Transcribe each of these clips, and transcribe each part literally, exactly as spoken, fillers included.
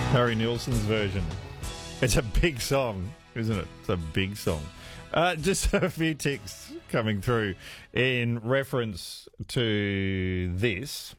Harry Nilsson's version. It's a big song, isn't it? It's a big song. Uh, just a few ticks coming through in reference to this.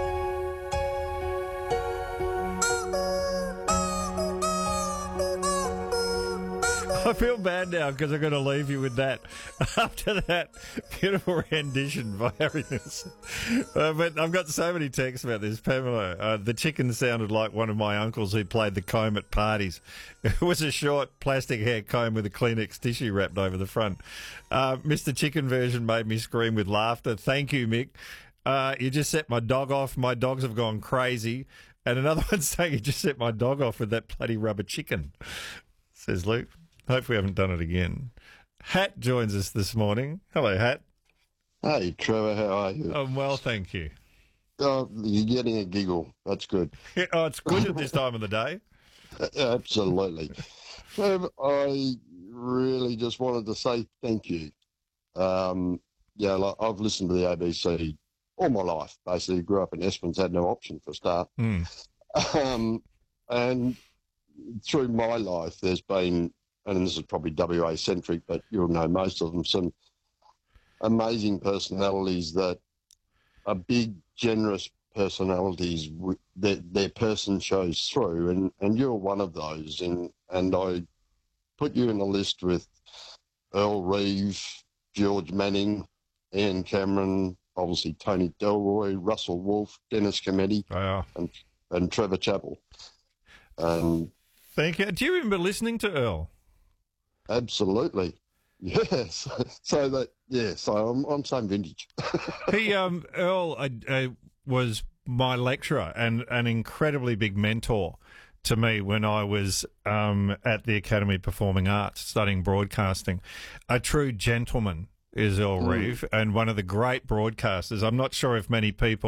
I feel bad now because I'm going to leave you with that after that beautiful rendition by Harry Nilsson. Uh, but I've got so many texts about this, Pamela. Uh, the chicken sounded like one of my uncles who played the comb at parties. It was a short plastic hair comb with a Kleenex tissue wrapped over the front. Uh, Mister Chicken version made me scream with laughter. Thank you, Mick. Uh, you just set my dog off. My dogs have gone crazy. And another one saying you just set my dog off with that bloody rubber chicken, says Luke. Hope we haven't done it again. Hat joins us this morning. Hello, Hat. Hey, Trevor, how are you? I'm well, thank you. Oh, you're getting a giggle. That's good. Oh, it's good at this time of the day. Absolutely. Trevor, I really just wanted to say thank you. Um, yeah, like I've listened to the A B C all my life. Basically, grew up in Esperance, had no option for a start. Mm. Um, and through my life, there's been, and this is probably W A centric, but you'll know most of them, some amazing personalities that are big, generous personalities. Their, their person shows through, and, and you're one of those. And, and I put you in a list with Earl Reeve, George Manning, Ian Cameron, obviously Tony Delroy, Russell Wolfe, Dennis Cometti, Oh, yeah. and, and Trevor Chappell. Um, Thank you. Do you remember listening to Earl? Absolutely. Yes. So that, yeah, so I'm, I'm same vintage. He, um, Earl uh, uh, was my lecturer and an incredibly big mentor to me when I was um, at the Academy of Performing Arts studying broadcasting. A true gentleman is Earl Mm. Reeve and one of the great broadcasters. I'm not sure if many people